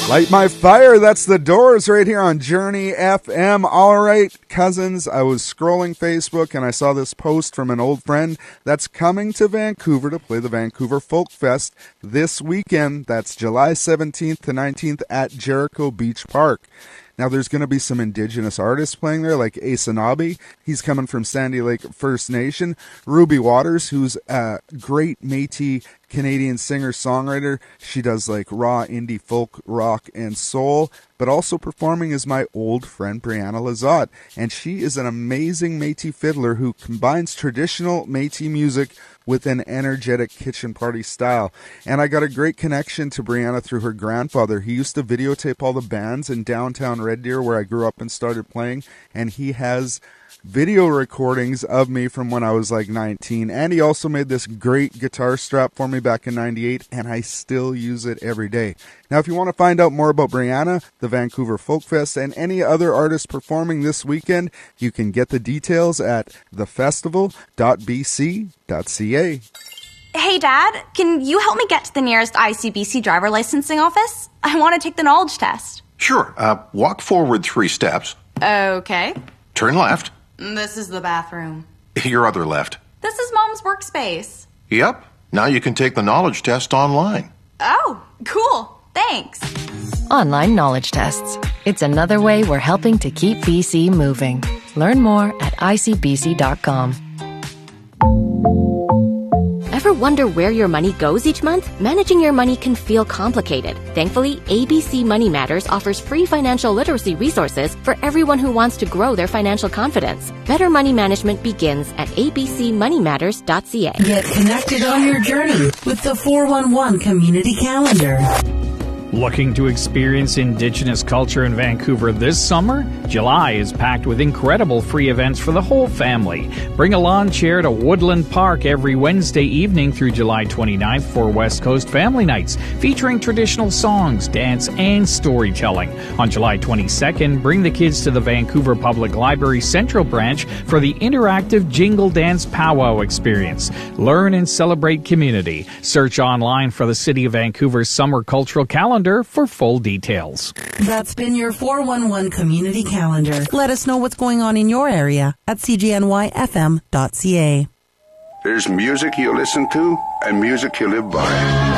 Light My Fire, that's The Doors right here on Journey FM. All right, cousins, I was scrolling Facebook and I saw this post from an old friend that's coming to Vancouver to play the Vancouver Folk Fest this weekend. That's July 17th to 19th at Jericho Beach Park. Now, there's going to be some Indigenous artists playing there, like Asanabi. He's coming from Sandy Lake First Nation. Ruby Waters, who's a great Métis Canadian singer-songwriter. She does like raw indie folk, rock, and soul. But also performing is my old friend Brianna Lizotte. And she is an amazing Métis fiddler who combines traditional Métis music with an energetic kitchen party style. And I got a great connection to Brianna through her grandfather. He used to videotape all the bands in downtown Red Deer where I grew up and started playing. And he has video recordings of me from when I was like 19. And he also made this great guitar strap for me back in 98, and I still use it every day. Now, if you want to find out more about Brianna, the Vancouver Folk Fest, and any other artists performing this weekend, you can get the details at thefestival.bc.ca. Hey, Dad, can you help me get to the nearest ICBC driver licensing office? I want to take the knowledge test. Sure. Walk forward 3 steps. Okay. Turn left. This is the bathroom. Your other left. This is Mom's workspace. Yep. Now you can take the knowledge test online. Oh, cool. Thanks. Online knowledge tests. It's another way we're helping to keep BC moving. Learn more at icbc.com. Ever wonder where your money goes each month? Managing your money can feel complicated. Thankfully, ABC Money Matters offers free financial literacy resources for everyone who wants to grow their financial confidence. Better money management begins at abcmoneymatters.ca. Get connected on your journey with the 411 Community Calendar. Looking to experience Indigenous culture in Vancouver this summer? July is packed with incredible free events for the whole family. Bring a lawn chair to Woodland Park every Wednesday evening through July 29th for West Coast Family Nights, featuring traditional songs, dance, and storytelling. On July 22nd, bring the kids to the Vancouver Public Library Central Branch for the interactive Jingle Dance Powwow experience. Learn and celebrate community. Search online for the City of Vancouver's Summer Cultural Calendar for full details. That's been your 411 Community Calendar. Let us know what's going on in your area at cgnyfm.ca. There's music you listen to and music you live by.